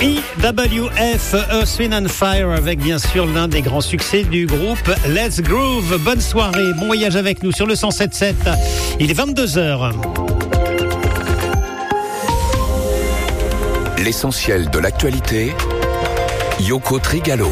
EWF, Earth, Wind and Fire, avec bien sûr l'un des grands succès du groupe Let's Groove. Bonne soirée, bon voyage avec nous sur le 107.7. Il est 22h. L'essentiel de l'actualité, Yoko Trigalo.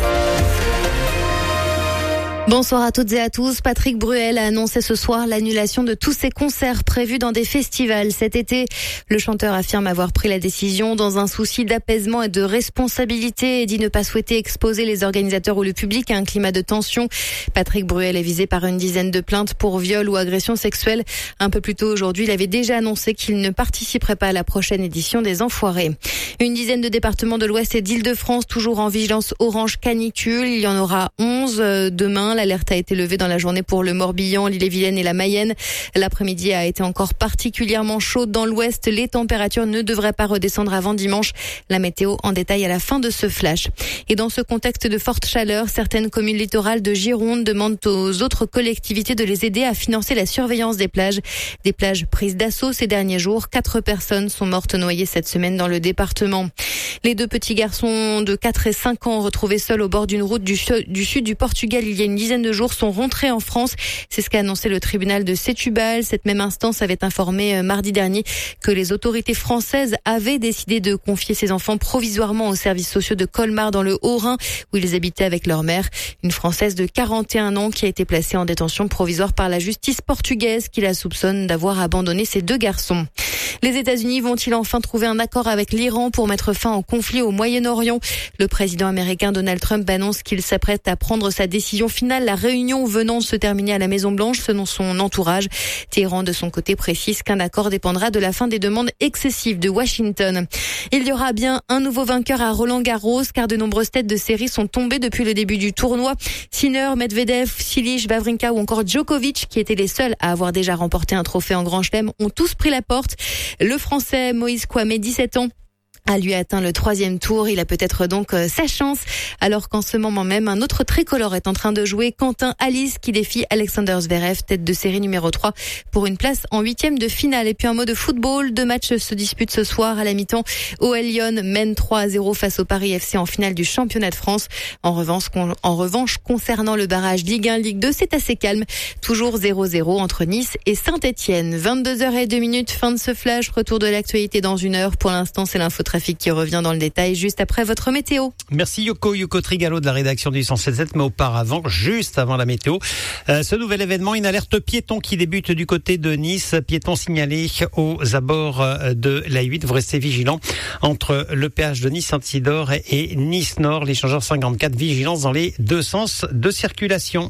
Bonsoir à toutes et à tous. Patrick Bruel a annoncé ce soir l'annulation de tous ses concerts prévus dans des festivals cet été. Le chanteur affirme avoir pris la décision dans un souci d'apaisement et de responsabilité et dit ne pas souhaiter exposer les organisateurs ou le public à un climat de tension. Patrick Bruel est visé par une dizaine de plaintes pour viol ou agression sexuelle. Un peu plus tôt aujourd'hui, il avait déjà annoncé qu'il ne participerait pas à la prochaine édition des Enfoirés. Une dizaine de départements de l'Ouest et d'Île-de-France toujours en vigilance orange canicule. Il y en aura 11 demain. L'alerte a été levée dans la journée pour le Morbihan, l'Ille-et-Vilaine et la Mayenne. L'après-midi a été encore particulièrement chaude dans l'Ouest. Les températures ne devraient pas redescendre avant dimanche. La météo en détail à la fin de ce flash. Et dans ce contexte de forte chaleur, certaines communes littorales de Gironde demandent aux autres collectivités de les aider à financer la surveillance des plages. Des plages prises d'assaut ces derniers jours. 4 personnes sont mortes noyées cette semaine dans le département. Les 2 petits garçons de 4 et 5 ans retrouvés seuls au bord d'une route du sud du Portugal il y a une dizaine de jours sont rentrés en France. C'est ce qu'a annoncé le tribunal de Setúbal. Cette même instance avait informé mardi dernier que les autorités françaises avaient décidé de confier ces enfants provisoirement aux services sociaux de Colmar dans le Haut-Rhin où ils habitaient avec leur mère. Une Française de 41 ans qui a été placée en détention provisoire par la justice portugaise qui la soupçonne d'avoir abandonné ses 2 garçons. Les États-Unis vont-ils enfin trouver un accord avec l'Iran pour mettre fin au conflit au Moyen-Orient? Le président américain Donald Trump annonce qu'il s'apprête à prendre sa décision finale, la réunion venant de se terminer à la Maison-Blanche selon son entourage. Téhéran, de son côté, précise qu'un accord dépendra de la fin des demandes excessives de Washington. Il y aura bien un nouveau vainqueur à Roland-Garros car de nombreuses têtes de série sont tombées depuis le début du tournoi. Sinner, Medvedev, Cilic, Wawrinka ou encore Djokovic, qui étaient les seuls à avoir déjà remporté un trophée en Grand Chelem, ont tous pris la porte. Le Français Moïse Kouamé, 17 ans, a lui atteint le 3e tour. Il a peut-être donc sa chance. Alors qu'en ce moment même, un autre tricolore est en train de jouer. Quentin Alice qui défie Alexander Zverev, tête de série numéro 3, pour une place en 8e de finale. Et puis un mot de football. 2 matchs se disputent ce soir à la mi-temps. OL Lyon mène 3-0 face au Paris FC en finale du championnat de France. En revanche, concernant le barrage Ligue 1, Ligue 2, c'est assez calme. Toujours 0-0 entre Nice et Saint-Etienne. 22h02, fin de ce flash. Retour de l'actualité dans 1 heure. Pour l'instant, c'est l'infotrafic qui revient dans le détail juste après votre météo. Merci Yoko Trigalo de la rédaction du 107.7, mais auparavant, juste avant la météo, ce nouvel événement, une alerte piéton qui débute du côté de Nice, piéton signalé aux abords de l'A8. Vous restez vigilants entre le péage de Nice-Saint-Isidore et Nice-Nord, l'échangeur 54, vigilance dans les 2 sens de circulation.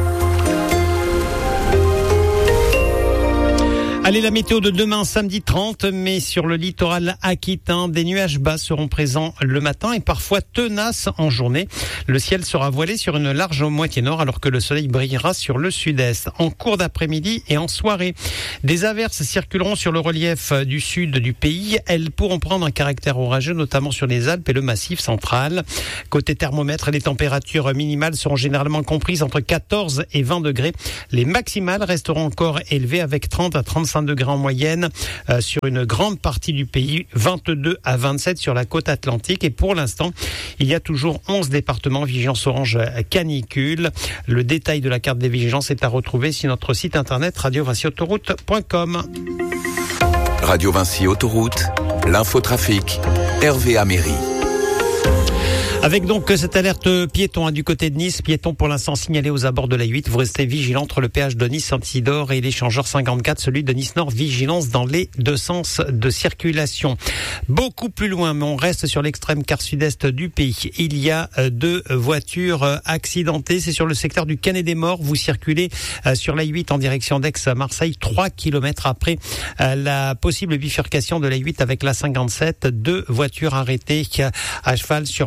Allez, la météo de demain, samedi 30 mai, sur le littoral aquitain, des nuages bas seront présents le matin et parfois tenaces en journée. Le ciel sera voilé sur une large moitié nord alors que le soleil brillera sur le sud-est. En cours d'après-midi et en soirée, des averses circuleront sur le relief du sud du pays. Elles pourront prendre un caractère orageux, notamment sur les Alpes et le Massif central. Côté thermomètre, les températures minimales seront généralement comprises entre 14 et 20 degrés. Les maximales resteront encore élevées avec 30 à 35 degrés en moyenne sur une grande partie du pays, 22 à 27 sur la côte atlantique. Et pour l'instant, il y a toujours 11 départements vigilance orange canicule. Le détail de la carte des vigilances est à retrouver sur notre site internet radiovinciautoroute.com. Radio Vinci Autoroute, l'infotrafic, Hervé Améry. Avec donc cette alerte piéton du côté de Nice, piéton pour l'instant signalé aux abords de l'A8. Vous restez vigilants entre le péage de Nice-Saint-Isidore et l'échangeur 54, celui de Nice-Nord. Vigilance dans les 2 sens de circulation. Beaucoup plus loin, mais on reste sur l'extrême quart sud-est du pays. Il y a 2 voitures accidentées. C'est sur le secteur du Canet-des-Morts. Vous circulez sur l'A8 en direction d'Aix-Marseille, 3 km après la possible bifurcation de l'A8 avec la 57. 2 voitures arrêtées à cheval sur bande d'arrêt du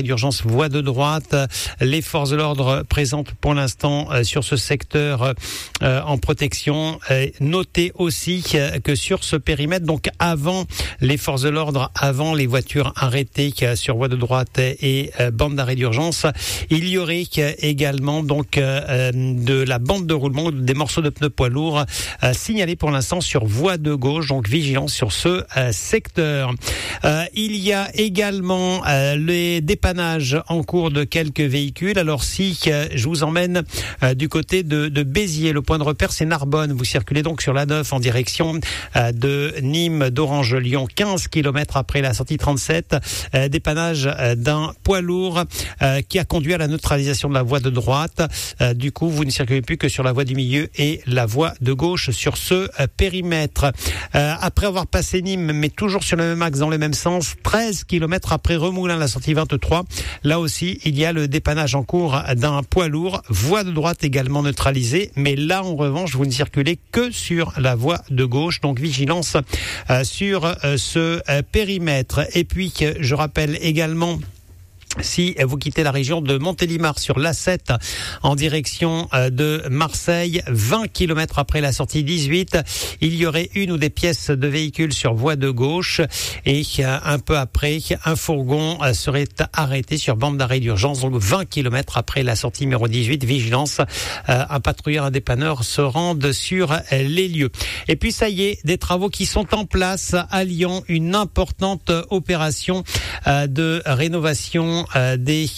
d'urgence, voie de droite. Les forces de l'ordre présentes pour l'instant sur ce secteur en protection. Notez aussi que sur ce périmètre, donc avant les forces de l'ordre, avant les voitures arrêtées sur voie de droite et bande d'arrêt d'urgence, il y aurait également donc de la bande de roulement, des morceaux de pneus poids lourds signalés pour l'instant sur voie de gauche, donc vigilance sur ce secteur. Il y a également les dépannages en cours de quelques véhicules. Alors si je vous emmène du côté de Béziers, le point de repère c'est Narbonne. Vous circulez donc sur la 9 en direction de Nîmes, d'Orange-Lyon, 15 km après la sortie 37. Dépannage d'un poids lourd qui a conduit à la neutralisation de la voie de droite. Du coup, vous ne circulez plus que sur la voie du milieu et la voie de gauche sur ce périmètre. Après avoir passé Nîmes, mais toujours sur le même axe dans le même sens, 13 km après Remoulins, la sortie 23. Là aussi, il y a le dépannage en cours d'un poids lourd, voie de droite également neutralisée, mais là, en revanche, vous ne circulez que sur la voie de gauche, donc vigilance sur ce périmètre. Et puis, je rappelle également, si vous quittez la région de Montélimar sur l'A7 en direction de Marseille, 20 km après la sortie 18, il y aurait une ou des pièces de véhicules sur voie de gauche et un peu après, un fourgon serait arrêté sur bande d'arrêt d'urgence, donc 20 km après la sortie numéro 18, vigilance, un patrouilleur, un dépanneur se rendent sur les lieux. Et puis ça y est, des travaux qui sont en place à Lyon, une importante opération de rénovation la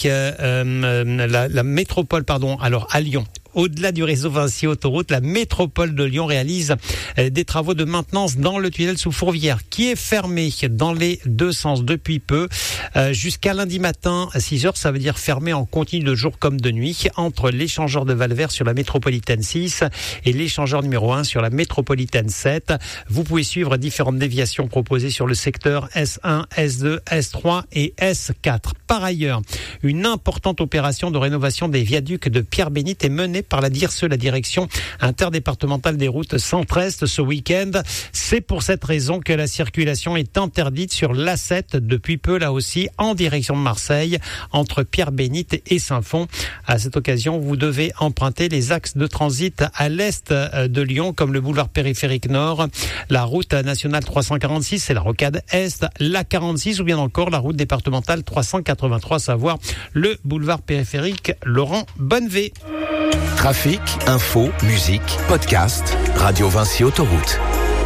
métropole, alors à Lyon. Au-delà du réseau Vinci Autoroute, la métropole de Lyon réalise des travaux de maintenance dans le tunnel sous Fourvière qui est fermé dans les deux sens depuis peu jusqu'à lundi matin à 6h. Ça veut dire fermé en continu de jour comme de nuit entre l'échangeur de Valvert sur la métropolitaine 6 et l'échangeur numéro 1 sur la métropolitaine 7. Vous pouvez suivre différentes déviations proposées sur le secteur S1, S2, S3 et S4. Par ailleurs, une importante opération de rénovation des viaducs de Pierre-Bénite est menée par la DIRSE, la direction interdépartementale des routes centre-est, ce week-end. C'est pour cette raison que la circulation est interdite sur l'A7 depuis peu, là aussi, en direction de Marseille, entre Pierre-Bénite et Saint-Fond. À cette occasion, vous devez emprunter les axes de transit à l'est de Lyon, comme le boulevard périphérique nord, la route nationale 346 et la rocade est, la 46 ou bien encore la route départementale 383, savoir le boulevard périphérique Laurent Bonnevé. Trafic, info, musique, podcast, Radio Vinci Autoroute.